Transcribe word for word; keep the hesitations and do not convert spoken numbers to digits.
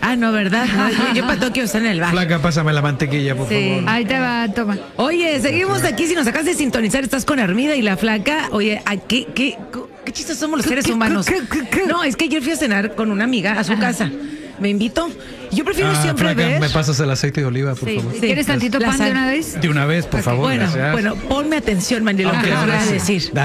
Ah, no, ¿verdad? No, yo, yo para Tokio está en el bar. Flaca, pásame la mantequilla, por Sí. favor. Ahí te va, toma. Oye, seguimos aquí. Si nos acabas de sintonizar, estás con Armida y la Flaca. Oye, ¿a ¿qué, qué, qué chistes somos los seres humanos? No, es que ayer fui a cenar con una amiga a su casa. Me invitó. Yo prefiero Ah, siempre Flaca, ver. me pasas el aceite de oliva, por Sí, favor. sí. ¿Quieres tantito La pan de sal. una vez? De una vez, por Ok, favor. Bueno, gracias. bueno, ponme atención, Manny, lo Ok, que les voy ahora a sí. decir.